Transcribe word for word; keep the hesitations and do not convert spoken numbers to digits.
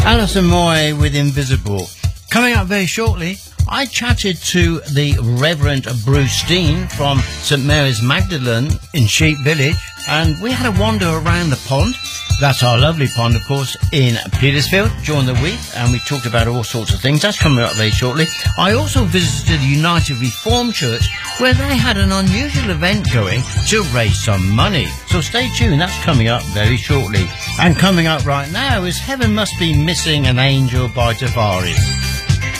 Alison Moy with Invisible. Coming up very shortly, I chatted to the Reverend Bruce Dean from St Mary's Magdalene in Sheep Village, and we had a wander around the pond. That's our lovely pond, of course, in Petersfield during the week, and we talked about all sorts of things. That's coming up very shortly. I also visited the United Reformed Church, where they had an unusual event going to raise some money. So stay tuned, that's coming up very shortly. And coming up right now is Heaven Must Be Missing an Angel by Tavares.